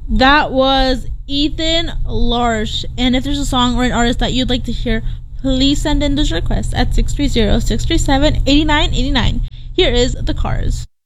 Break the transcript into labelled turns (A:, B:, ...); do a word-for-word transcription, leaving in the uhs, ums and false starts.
A: That was Ethan Larsh. And if there's a song or an artist that you'd like to hear, please send in those requests at six three zero, six three seven, eight nine eight nine. Here is The Cars.